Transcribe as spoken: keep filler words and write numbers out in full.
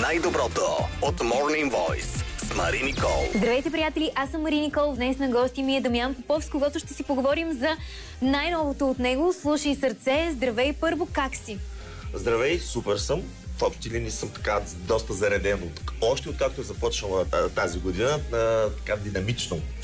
Най-доброто от Morning Voice с Мари Никол. Здравейте, приятели! Аз съм Мари Никол. Днес на гости ми е Дамян Попов, с когото ще си поговорим за най-новото от него. Слушай сърце, здравей първо, как си? Здравей, супер съм. В общи линии съм така доста зареден. Още откакто е започнала тази година, така динамично.